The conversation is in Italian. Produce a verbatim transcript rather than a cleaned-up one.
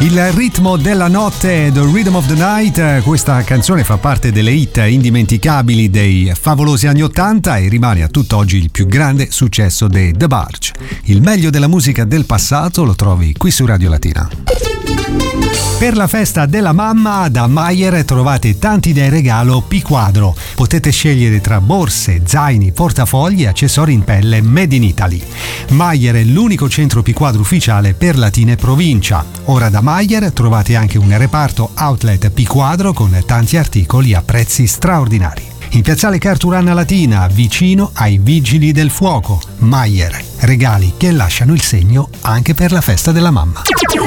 Il ritmo della notte, The Rhythm of the Night, questa canzone fa parte delle hit indimenticabili dei favolosi anni ottanta e rimane a tutt'oggi il più grande successo dei The Barge. Il meglio della musica del passato lo trovi qui su Radio Latina. Per la festa della mamma da Mayer trovate tanti idee regalo P Quadro. Potete scegliere tra borse, zaini, portafogli e accessori in pelle made in Italy. Mayer è l'unico centro P Quadro ufficiale per Latina e provincia. Ora da Mayer trovate anche un reparto outlet P Quadro con tanti articoli a prezzi straordinari. In piazzale Carturana Latina, vicino ai Vigili del Fuoco. Mayer, regali che lasciano il segno anche per la festa della mamma.